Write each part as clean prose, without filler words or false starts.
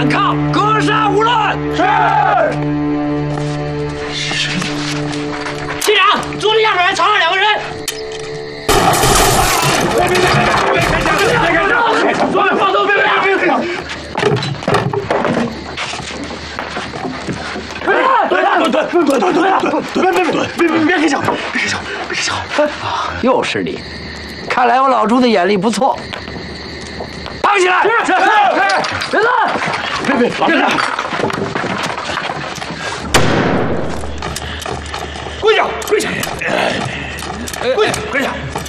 反抗，格杀勿论。是。队长，左里右边藏上2个人。别开枪！所有人放手！别开枪！别开枪！又是你，看来我老朱的眼力不错。绑起来！是，别动！别，老师，跪下！跪下！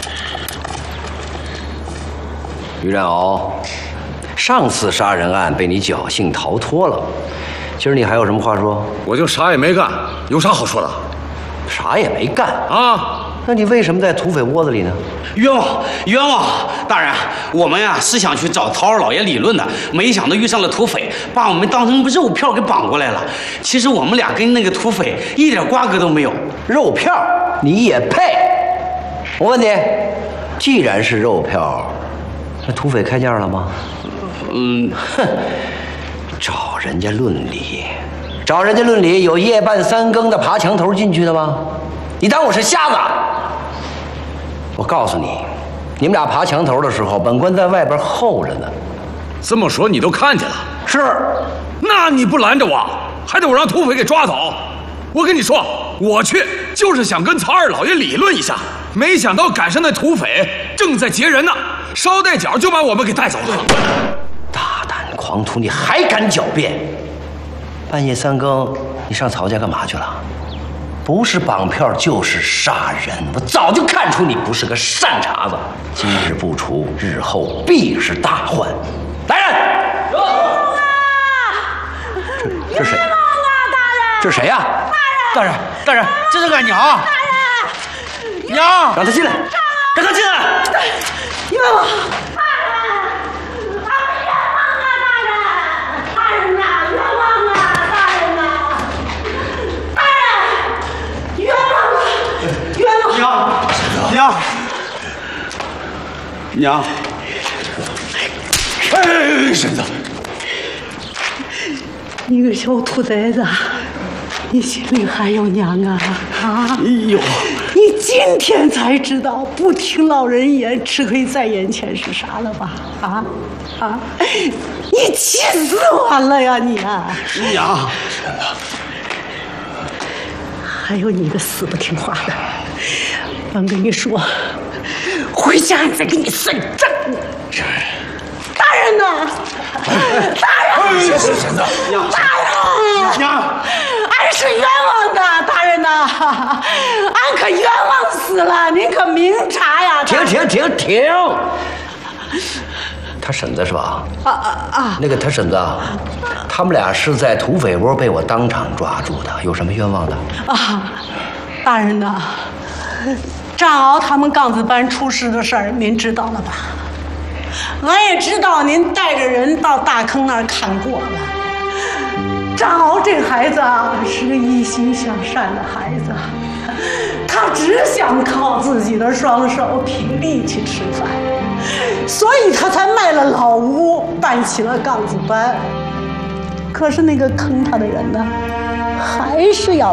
于占鳌，上次杀人案被你侥幸逃脱了，今儿你还有什么话说？ 我就啥也没干，有啥好说的？ 啥也没干啊？ 那你为什么在土匪窝子里呢？ 冤枉！大人，我们呀是想去找曹二老爷理论的，没想到遇上了土匪，把我们当成肉票给绑过来了。其实我们俩跟那个土匪一点瓜葛都没有。 肉票你也配？我问你，既然是肉票，那土匪开价了吗？找人家论理，有夜半3更的爬墙头进去的吗？你当我是瞎子？我告诉你，你们俩爬墙头的时候，本官在外边候着呢。 这么说你都看见了？ 是。 那你不拦着我，还得我让土匪给抓走？我跟你说，我去就是想跟曹二老爷理论一下，没想到赶上那土匪正在劫人呢，捎带脚就把我们给带走了。 大胆狂徒，你还敢狡辩？半夜3更，你上曹家干嘛去了？不是绑票就是杀人，我早就看出你不是个善茬子。今日不除，日后必是大患。来人！这谁？这是谁呀？ 大人，这是俺娘。大人， 娘， 让他进来， 让他进来。 冤枉！ 娘， 婶子， 你个小兔崽子，你心里还有娘啊？ 有。 你今天才知道不听老人言，吃亏在眼前是啥了吧？你气死我了呀你啊！ 娘， 还有你个死不听话的，俺跟你说，回家再给你算账。大人呐！大人！ 是婶子， 大人！ 娘， 俺是冤枉的，大人呐！俺可冤枉死了，您可明察呀！ 停！他婶子是吧？那个他婶子，他们俩是在土匪窝被我当场抓住的，有什么冤枉的？ 大人呐，张敖他们杠子班出事的事儿，您知道了吧？俺也知道您带着人到大坑那儿看过了。张敖这孩子是个一心向善的孩子，他只想靠自己的双手凭力气吃饭，所以他才卖了老屋，办起了杠子班。可是那个坑他的人呢，还是要